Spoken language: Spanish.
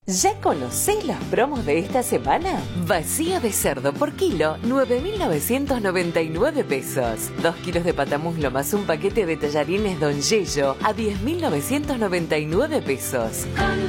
¿Ya conocés los promos de esta semana? Vacío de cerdo por kilo, 9.999 pesos. 2 kilos de patamuslo más un paquete de tallarines Don Yello a 10.999 pesos.